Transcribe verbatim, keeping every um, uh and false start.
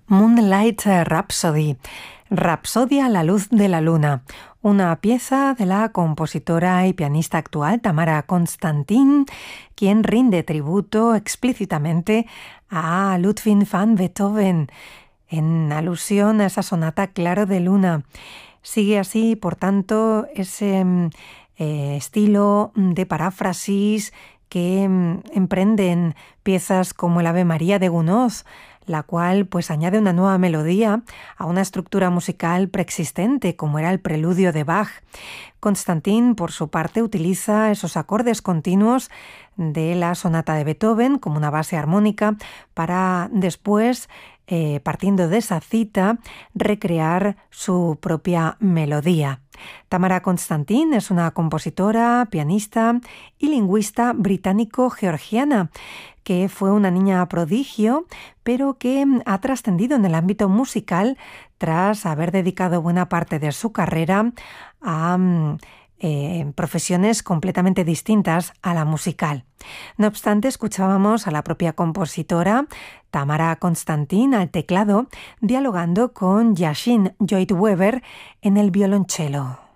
Moonlight Rhapsody, Rapsodia a la luz de la luna, una pieza de la compositora y pianista actual Tamara Constantin, quien rinde tributo explícitamente a Ludwig van Beethoven, en alusión a esa sonata Claro de Luna. Sigue así, por tanto, ese eh, estilo de paráfrasis que eh, emprenden piezas como el Ave María de Gounod, la cual pues añade una nueva melodía a una estructura musical preexistente, como era el preludio de Bach. Constantin, por su parte, utiliza esos acordes continuos de la sonata de Beethoven como una base armónica para después, eh, partiendo de esa cita, recrear su propia melodía. Tamara Constantin es una compositora, pianista y lingüista británico-georgiana que fue una niña prodigio, pero que ha trascendido en el ámbito musical tras haber dedicado buena parte de su carrera a eh, profesiones completamente distintas a la musical. No obstante, escuchábamos a la propia compositora Tamara Constantin al teclado, dialogando con Yashin Lloyd Webber en el violonchelo.